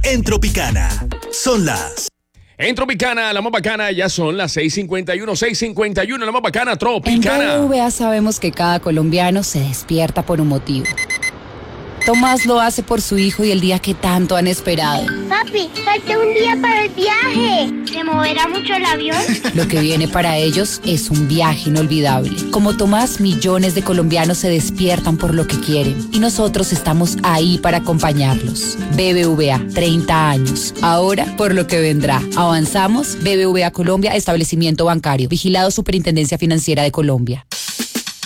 en Tropicana. Son las... En Tropicana, la más bacana, ya son las 6:51, la más bacana, Tropicana. En BBVA sabemos que cada colombiano se despierta por un motivo. Tomás lo hace por su hijo y el día que tanto han esperado. Papi, falta un día para el viaje. ¿Se moverá mucho el avión? Lo que viene para ellos es un viaje inolvidable. Como Tomás, millones de colombianos se despiertan por lo que quieren y nosotros estamos ahí para acompañarlos. BBVA, 30 años. Ahora, por lo que vendrá. Avanzamos. BBVA Colombia, establecimiento bancario. Vigilado Superintendencia Financiera de Colombia.